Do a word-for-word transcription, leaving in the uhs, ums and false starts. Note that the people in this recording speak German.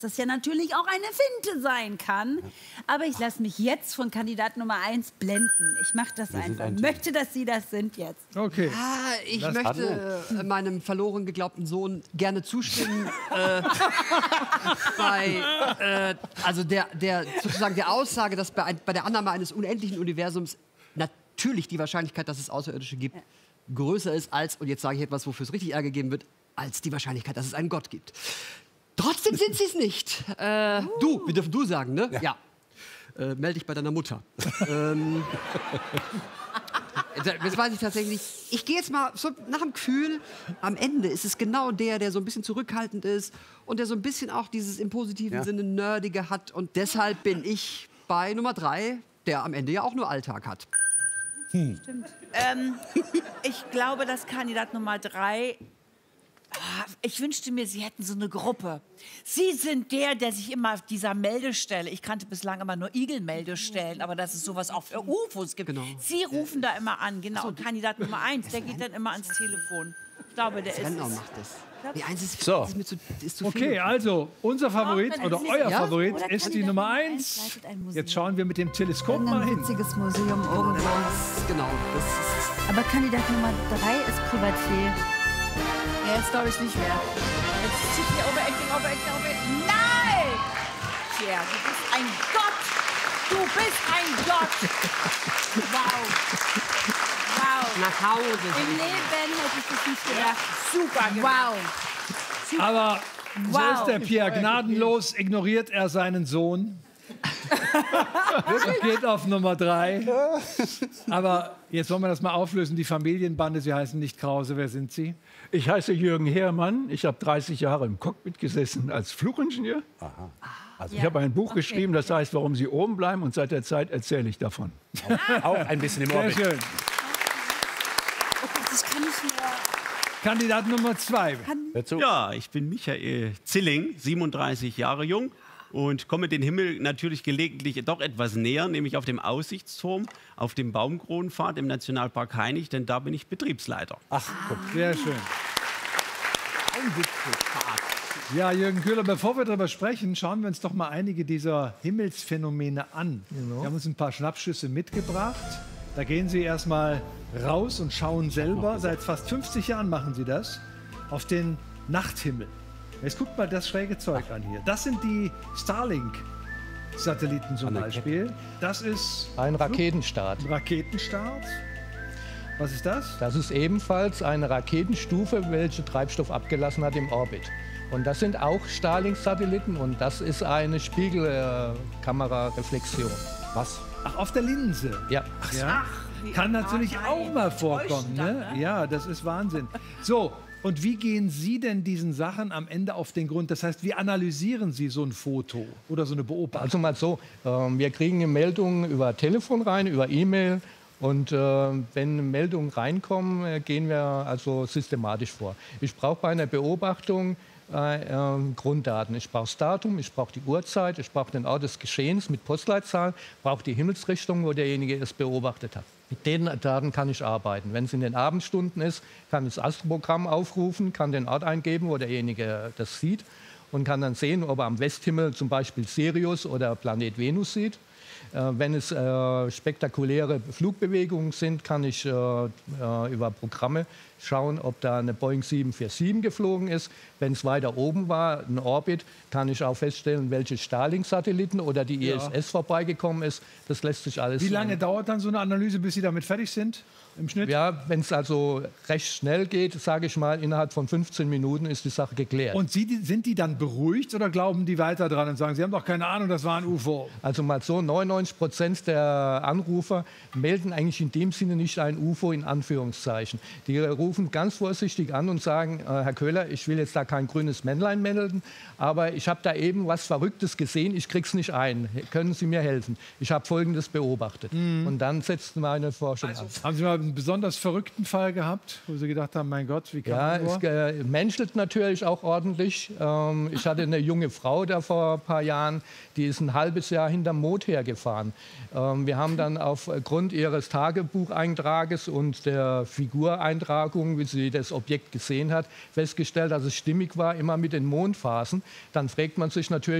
das ja natürlich auch eine Finte sein kann. Aber ich lasse mich jetzt von Kandidat Nummer eins blenden. Ich mache das Wir einfach. ein Ich möchte, dass Sie das sind jetzt. Okay. Ah, ich Das möchte äh, meinem verloren geglaubten Sohn gerne zustimmen. äh, bei, äh, also der, der, sozusagen der Aussage, dass bei, ein, bei der Annahme eines unendlichen Universums natürlich die Wahrscheinlichkeit, dass es Außerirdische gibt, ja. größer ist als, und jetzt sage ich etwas, wofür es richtig Ärger geben wird, als die Wahrscheinlichkeit, dass es einen Gott gibt. Trotzdem sind sie es nicht. Äh, du, wir dürfen du sagen, ne? Ja. ja. Äh, melde dich bei deiner Mutter. ähm, das weiß ich tatsächlich nicht. Ich gehe jetzt mal so nach dem Gefühl. Am Ende ist es genau der, der so ein bisschen zurückhaltend ist und der so ein bisschen auch dieses im positiven ja. Sinne Nerdige hat. Und deshalb bin ich bei Nummer drei, der am Ende ja auch nur Alltag hat. Hm. Stimmt. Ähm, ich glaube, dass Kandidat Nummer drei... Ich wünschte mir, Sie hätten so eine Gruppe. Sie sind der, der sich immer auf dieser Meldestelle, ich kannte bislang immer nur Igel-Meldestellen, aber dass es sowas auch für U F Os gibt. Genau. Sie rufen da immer an, genau. Und Kandidat Nummer eins, der geht dann immer ans Telefon. Ich glaube, der ist es. macht das. Die eins ist, so. ist mir zu, ist zu okay, viel. also unser Favorit oh, oder euer ja? Favorit oder ist die Nummer eins. Jetzt schauen wir mit dem Teleskop mal hin. Ein witziges Museum irgendwo. Das, genau. Das ist aber Kandidat Nummer drei ist Privatier. Ja, jetzt glaube ich nicht mehr. Jetzt zieht mir Overacting, Overacting, Overacting. Nein! Tja, du bist ein Gott! Du bist ein Gott! Wow! Wow! nach Hause. Im Leben hätte ich das nicht gedacht. Super gemacht. Wow! Super. Aber so Wow. ist der Pierre gnadenlos, ignoriert er seinen Sohn. Und geht auf Nummer drei. Aber jetzt wollen wir das mal auflösen. Die Familienbande, Sie heißen nicht Krause. Wer sind Sie? Ich heiße Jürgen Herrmann. Ich habe dreißig Jahre im Cockpit gesessen als Flugingenieur. Aha. Also ich habe ein Buch okay. geschrieben, das heißt, warum Sie oben bleiben. Und seit der Zeit erzähle ich davon. Auch, auch ein bisschen im Orbit. Sehr schön. Das kann ich mir... Kandidat Nummer zwei. Ja, ich bin Michael Zilling, siebenunddreißig Jahre jung. Und komme den Himmel natürlich gelegentlich doch etwas näher, nämlich auf dem Aussichtsturm, auf dem Baumkronenpfad im Nationalpark Hainich, denn da bin ich Betriebsleiter. Ach, guck, sehr schön. Ja, Jürgen Köhler, bevor wir darüber sprechen, schauen wir uns doch mal einige dieser Himmelsphänomene an. Genau. Wir haben uns ein paar Schnappschüsse mitgebracht. Da gehen Sie erst mal raus und schauen selber. Seit fast fünfzig Jahren machen Sie das. Auf den Nachthimmel. Jetzt guckt mal das schräge Zeug an hier. Das sind die Starlink-Satelliten zum Beispiel. Das ist ein Raketenstart. Ein Raketenstart. Was ist das? Das ist ebenfalls eine Raketenstufe, welche Treibstoff abgelassen hat im Orbit. Und das sind auch Starlink-Satelliten und das ist eine Spiegelkamera-Reflexion. Was? Ach, auf der Linse? Ja. Ach, ja. Kann natürlich auch mal vorkommen. Ne? Ja, das ist Wahnsinn. So. Und wie gehen Sie denn diesen Sachen am Ende auf den Grund? Das heißt, wie analysieren Sie so ein Foto oder so eine Beobachtung? Also mal so, äh, wir kriegen Meldungen über Telefon rein, über E-Mail. Und äh, wenn Meldungen reinkommen, äh, gehen wir also systematisch vor. Ich brauche bei einer Beobachtung äh, äh, Grunddaten. Ich brauche das Datum, ich brauche die Uhrzeit, ich brauche den Ort des Geschehens mit Postleitzahl, brauche die Himmelsrichtung, wo derjenige es beobachtet hat. Mit den Daten kann ich arbeiten. Wenn es in den Abendstunden ist, kann ich das Astroprogramm aufrufen, kann den Ort eingeben, wo derjenige das sieht und kann dann sehen, ob er am Westhimmel zum Beispiel Sirius oder Planet Venus sieht. Äh, wenn es äh, spektakuläre Flugbewegungen sind, kann ich äh, äh, über Programme schauen, ob da eine Boeing sieben vier sieben geflogen ist. Wenn es weiter oben war, ein Orbit, kann ich auch feststellen, welche Starlink-Satelliten oder die I S S ja. vorbeigekommen ist. Das lässt sich alles... Wie lange dauert dann so eine Analyse, bis Sie damit fertig sind? Im Schnitt? Ja, wenn es also recht schnell geht, sage ich mal, innerhalb von fünfzehn Minuten ist die Sache geklärt. Und Sie, sind die dann beruhigt oder glauben die weiter dran und sagen, Sie haben doch keine Ahnung, das war ein U F O? Also mal so, neunundneunzig Prozent der Anrufer melden eigentlich in dem Sinne nicht ein U F O in Anführungszeichen. Die rufen ganz vorsichtig an und sagen, äh, Herr Köhler, ich will jetzt da kein grünes Männlein melden, aber ich habe da eben was Verrücktes gesehen, ich krieg's nicht ein. Können Sie mir helfen? Ich habe Folgendes beobachtet. Mhm. Und dann setzten wir eine Forschung also, an. Haben Sie mal einen besonders verrückten Fall gehabt, wo Sie gedacht haben, mein Gott, wie kann ja, das es äh, menschelt natürlich auch ordentlich. Ähm, ich hatte eine junge Frau da vor ein paar Jahren, die ist ein halbes Jahr hinterm Mond hergefahren. Ähm, wir haben dann aufgrund ihres Tagebucheintrages und der Figureintragung angeguckt, wie sie das Objekt gesehen hat, festgestellt, dass es stimmig war, immer mit den Mondphasen. Dann fragt man sich natürlich,